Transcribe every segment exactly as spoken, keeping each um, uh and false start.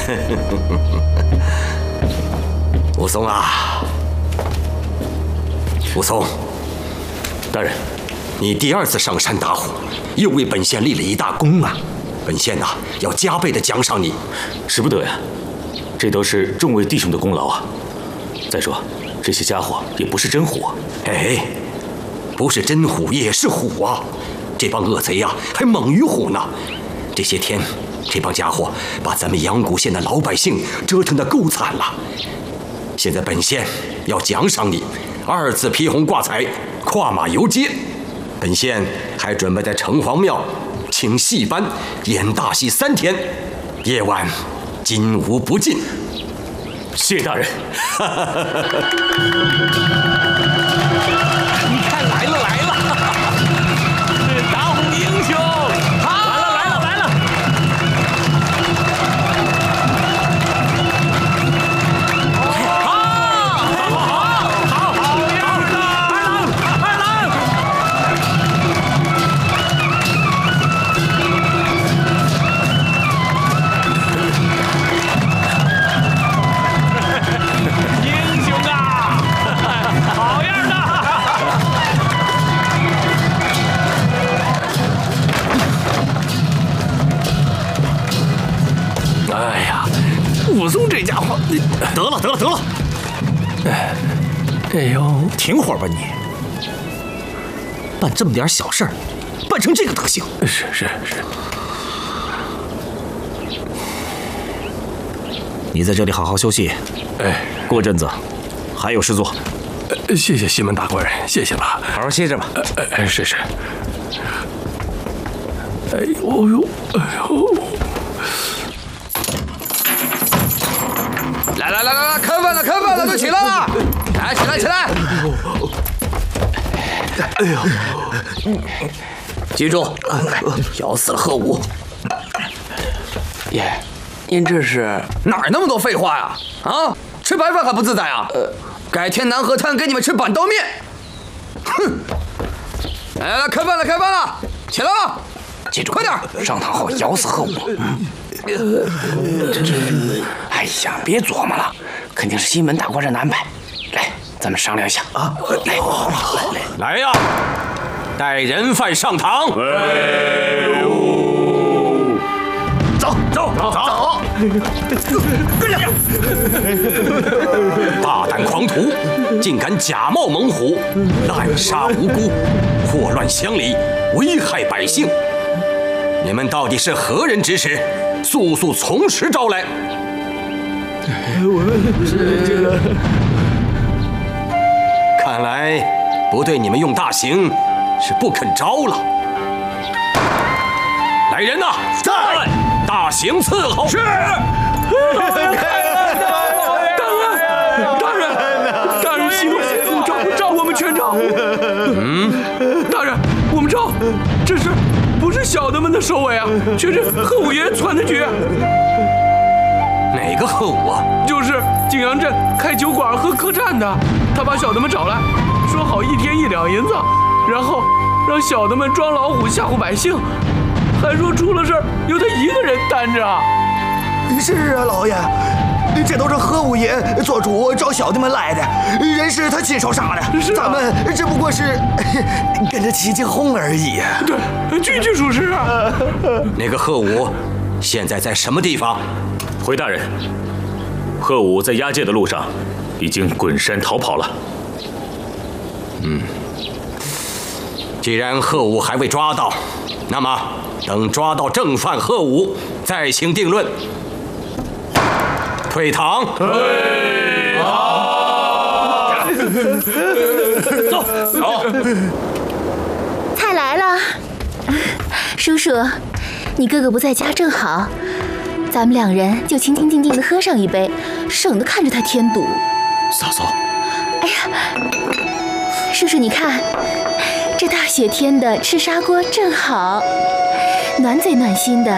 武松啊，武松， 大人， 你第二次上山打虎，又为本县立了一大功啊！本县呐、啊，要加倍的奖赏你。 使不得呀，这都是众位弟兄的功劳啊。再说，这些家伙也不是真虎啊。 哎，不是真虎也是虎啊！这帮恶贼呀、啊，还猛于虎呢。这些天，这帮家伙把咱们阳谷县的老百姓折腾得够惨了。现在本县要奖赏你，二次披红挂彩，跨马游街。本县还准备在城隍庙请戏班演大戏三天，夜晚金无不尽。 谢大人。 你看来了来了，打虎英雄，好，来了来了来了。好，好，好，好，好样的，二郎，二郎。英雄啊，好样的！ 哎呀，武松这家伙， 得了得了得了！ 哎呦， 停会儿吧你！办这么点小事儿，办成这个德行！ 是是是。 你在这里好好休息。 哎， 过阵子还有事做。 呃谢谢西门大官人，谢谢了。 好好歇着吧。 哎哎，是是。哎呦呦，哎呦！ 来来来来来，开饭了开饭了，都起来了！来起来起来！ 哎呦， 记住，咬死了贺武。爷，您这是哪儿那么多废话呀？啊，吃白饭还不自在啊？呃，改天南河滩给你们吃板刀面。哼！来来来，开饭了开饭了，起来了！记住，快点，上堂后咬死贺武。哎呀，别琢磨了，肯定是西门大官人的安排。来，咱们商量一下啊！来，来来来呀，带人犯上堂。 威武！ 走走走走！跟着！大胆狂徒，竟敢假冒猛虎，滥杀无辜，祸乱乡里，危害百姓。你们到底是何人指使？速速从实招来！ 我们是这个， 看来不对你们用大刑是不肯招了。来人呐，在！大刑伺候。是。 大人，大人，大人，息怒，召召我们全召。嗯，大人，我们召，这是不是小的们的首尾啊？却是贺五爷传的局。 哪个贺武啊？ 就是景阳镇开酒馆和客栈的，他把小的们找来，说好一天一两银子，然后让小的们装老虎吓唬百姓，还说出了事儿由他一个人担着。 是啊，老爷，这都是贺五爷做主找小弟们来的，人是他亲手杀的， 是啊、 咱们只不过是跟着起起哄而已。 对，句句属实啊。 那个贺武现在在什么地方？ 回大人，贺武在押解的路上已经滚山逃跑了。 嗯，既然贺武还未抓到，那么等抓到正犯贺武，再行定论。退堂。退堂。走走。 菜来了，叔叔，你哥哥不在家正好，咱们两人就清清静静的喝上一杯，省得看着他添堵。 嫂嫂， 哎呀，叔叔你看，这大雪天的吃砂锅正好，暖嘴暖心的。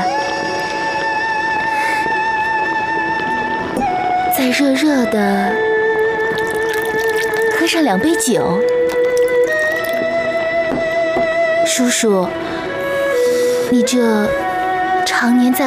再热热的喝上两杯酒，叔叔，你这常年在